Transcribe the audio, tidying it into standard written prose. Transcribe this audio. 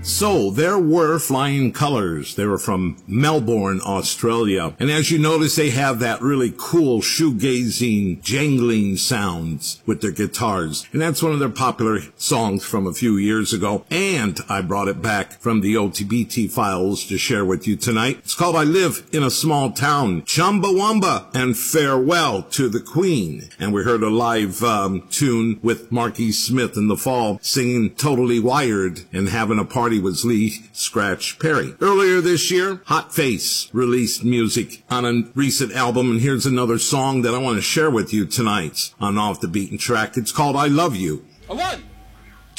So there were Flying Colours. They were from Melbourne, Australia. And as you notice, they have that really cool shoegazing, jangling sounds with their guitars. And that's one of their popular songs from a few years ago. And I brought it back from the OTBT files to share with you tonight. It's called I Live in a Small Town, Chumbawamba, and Farewell to the Queen. And we heard a live tune with Marky Smith in the fall singing Totally Wired and having a party with Lee Scratch Perry. Earlier this year, Hot Face released music on a recent album, and here's another song that I want to share with you tonight on Off the Beaten Track. It's called I Love You. A 1,